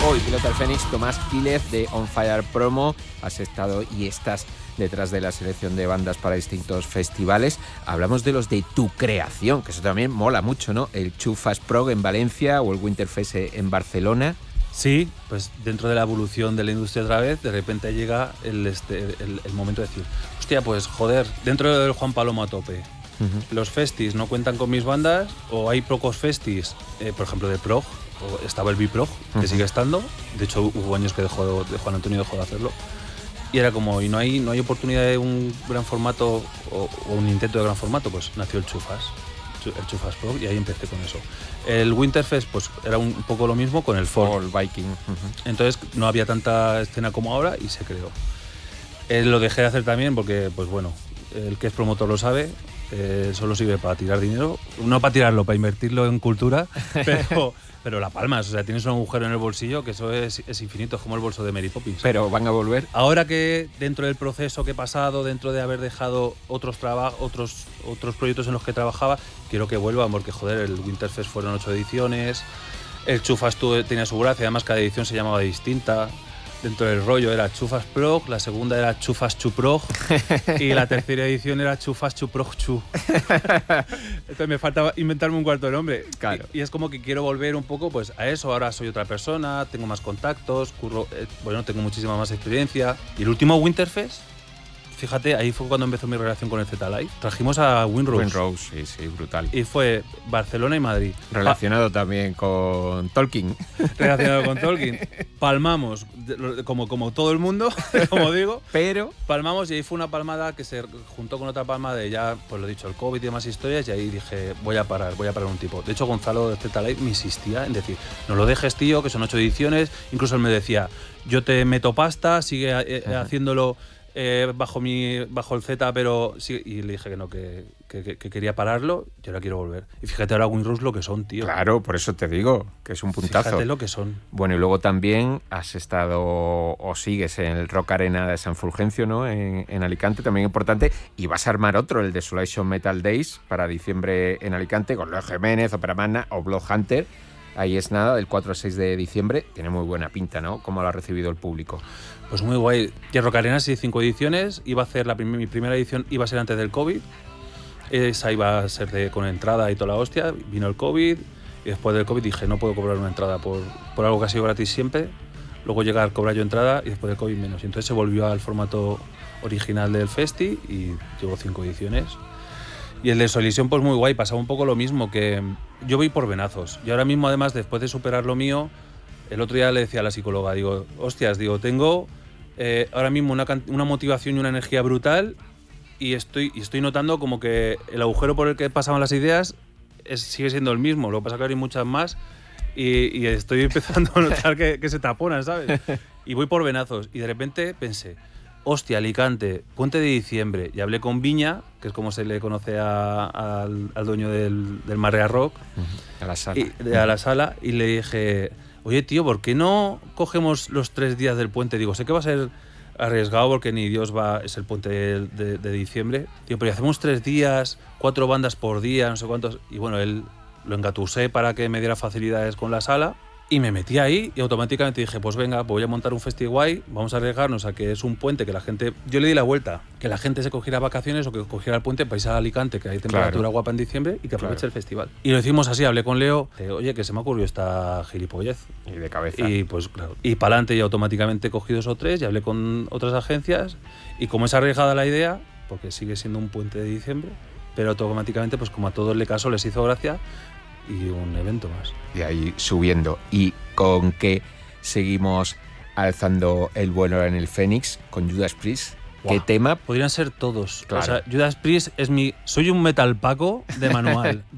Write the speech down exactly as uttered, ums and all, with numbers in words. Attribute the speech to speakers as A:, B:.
A: Hoy, piloto del Fénix, Tomás Quílez de On Fire Promo. Has estado y estás detrás de la selección de bandas para distintos festivales. Hablamos de los de tu creación, que eso también mola mucho, ¿no? El Chufas Prog en Valencia o el Winterfest en Barcelona.
B: Sí, pues dentro de la evolución de la industria otra vez, de repente llega el, este, el, el momento de decir, hostia, pues joder, dentro del Juan Palomo a tope, uh-huh. los festis no cuentan con mis bandas, o hay pocos festis, eh, por ejemplo de prog, o estaba el Biprog, que uh-huh. sigue estando, de hecho hubo años que dejó, de Juan Antonio dejó de hacerlo, y era como, y no hay, no hay oportunidad de un gran formato, o, o un intento de gran formato, pues nació el Chufas. El Chufas Prog, y ahí empecé con eso. El Winterfest pues era un poco lo mismo con el Fall
A: Viking. Uh-huh.
B: Entonces no había tanta escena como ahora y se creó. Eh, lo dejé de hacer también porque, pues bueno, el que es promotor lo sabe, eh, solo sirve para tirar dinero, no para tirarlo, para invertirlo en cultura, pero, pero la palmas, o sea, tienes un agujero en el bolsillo que eso es, es infinito, es como el bolso de Mary Poppins.
A: Pero van a volver.
B: Ahora que dentro del proceso que he pasado, dentro de haber dejado otros trabajos, otros, otros proyectos en los que trabajaba, quiero que vuelvan porque, joder, el Winterfest fueron ocho ediciones, el Chufas tenía su gracia, además cada edición se llamaba distinta. Dentro del rollo era Chufas Prog, la segunda era Chufas Chuprog y la tercera edición era Chufas Chuprog Chu. Entonces me faltaba inventarme un cuarto de nombre.
A: Claro.
B: Y, y es como que quiero volver un poco pues a eso. Ahora soy otra persona, tengo más contactos, curro, eh, bueno, tengo muchísima más experiencia. Y el último Winterfest, fíjate, ahí fue cuando empezó mi relación con el Z-Live. Trajimos a Windrose.
A: Windrose, sí, sí, brutal.
B: Y fue Barcelona y Madrid.
A: Relacionado pa- también con Tolkien.
B: Relacionado con Tolkien. Palmamos, como, como todo el mundo, como digo.
A: Pero
B: palmamos y ahí fue una palmada que se juntó con otra palma de ya, pues lo he dicho, el COVID y demás historias. Y ahí dije, voy a parar, voy a parar un tipo. De hecho, Gonzalo de Z-Live me insistía en decir, no lo dejes, tío, que son ocho ediciones. Incluso él me decía, yo te meto pasta, sigue eh, uh-huh. haciéndolo... Eh, bajo mi bajo el Z, pero sí, y le dije que no, que, que, que quería pararlo y ahora quiero volver. Y fíjate ahora Windrose lo que son, tío.
A: Claro, por eso te digo, que es un puntazo.
B: Fíjate lo que son.
A: Bueno, y luego también has estado o sigues en el Rock Arena de San Fulgencio, ¿no? En, en Alicante, también importante. Y vas a armar otro, el Desolation Metal Days, para diciembre en Alicante, con Leo Jiménez, Opera Magna o Bloodhunter. Ahí es nada, del cuatro al seis de diciembre. Tiene muy buena pinta, ¿no? ¿Cómo lo ha recibido el público?
B: Pues muy guay. Y Rock Arena sí, cinco ediciones. Iba a hacer la prim- mi primera edición iba a ser antes del COVID. Esa iba a ser de, con entrada y toda la hostia. Vino el COVID y después del COVID dije, no puedo cobrar una entrada por, por algo que ha sido gratis siempre. Luego llegar, cobrar yo entrada y después del COVID menos. Y entonces se volvió al formato original del festi y llevo cinco ediciones. Y el de Solisión, pues muy guay, pasaba un poco lo mismo, que yo voy por venazos. Y ahora mismo, además, después de superar lo mío, el otro día le decía a la psicóloga, digo, hostias, digo, tengo eh, ahora mismo una, una motivación y una energía brutal y estoy, y estoy notando como que el agujero por el que pasaban las ideas es, sigue siendo el mismo, lo que pasa es que ahora hay muchas más y, y estoy empezando a notar que, que se taponan, ¿sabes? Y voy por venazos y de repente pensé, hostia, Alicante, Puente de Diciembre. Y hablé con Viña, que es como se le conoce a, a, al, al dueño del, del Marea Rock,
A: a la sala.
B: Y, de, a la sala, y le dije, oye, tío, ¿por qué no cogemos los tres días del puente? Digo, sé que va a ser arriesgado porque ni Dios va, es el puente de, de, de diciembre. Digo, pero hacemos tres días, cuatro bandas por día, no sé cuántos. Y bueno, él lo engatusé para que me diera facilidades con la sala. Y me metí ahí y automáticamente dije, pues venga, voy a montar un festival guay, vamos a arriesgarnos a que es un puente que la gente... Yo le di la vuelta, que la gente se cogiera vacaciones o que cogiera el puente para irse a Alicante, que hay temperatura claro. guapa en diciembre, y que aproveche claro. el festival. Y lo hicimos así, hablé con Leo, de, oye, que se me ocurrió esta gilipollez.
A: Y de cabeza.
B: Y pues claro, y para adelante y automáticamente cogí dos o tres y hablé con otras agencias, y como es arriesgada la idea, porque sigue siendo un puente de diciembre, pero automáticamente, pues como a todos le caso, les hizo gracia, y un evento más.
A: Y ahí subiendo. ¿Y con qué seguimos alzando el vuelo en el Fénix? Con Judas Priest. ¿Qué
B: wow.
A: tema?
B: Podrían ser todos.
A: Claro.
B: O sea, Judas Priest es mi... Soy un metal paco de manual.